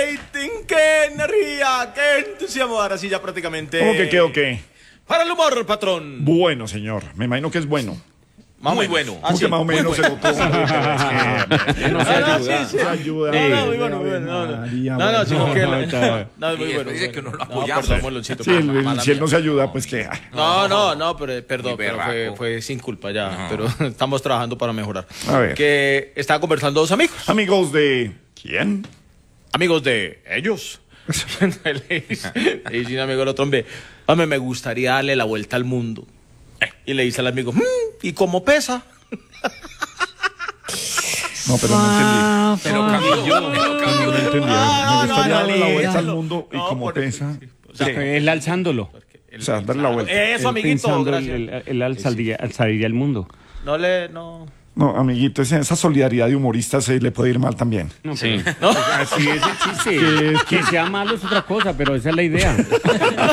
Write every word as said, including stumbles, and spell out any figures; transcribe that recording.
rating, qué energía, qué entusiasmo. Ahora sí ya prácticamente... ¿Cómo que qué o qué? Para el humor, patrón. Bueno, señor. Me imagino que es bueno. Muy bueno. ¿Cómo que más o menos se lo tomo? No se ayuda. Se ayuda. No, no, muy bueno, muy bueno. No, no, no, no, sino que... No, es muy bueno. Dice que uno lo No, apoyamos. perdón, Molonchito. Sí, el- mala si él mía. no se ayuda, pues que... No, no, no, pero perdón, Muy pero fue, berraco. fue sin culpa ya, pero estamos trabajando para mejorar. A ver. Que estaba conversando dos amigos, Amigos de... ¿Quién? amigos de ellos. Le dice le dice un amigo al otro, hombre, hombre, me gustaría darle la vuelta al mundo. Y le dice al amigo, "Mm, ¿y cómo pesa?" No, pero no entendí. Pero cambió, pero cambió. No entendí. Ah, Me gustaría no, darle la no, vuelta no. al mundo y No, como por- pesa... O sea, ¿qué? Él alzándolo. O sea, darle la vuelta. Eso, Él amiguito, pensando, gracias. Él, él, él alzaría, alzaría el mundo. No le, no... No, amiguito, esa, esa solidaridad de humoristas se le puede ir mal también. No, sí. Así es el chiste. Que sea malo es otra cosa, pero esa es la idea.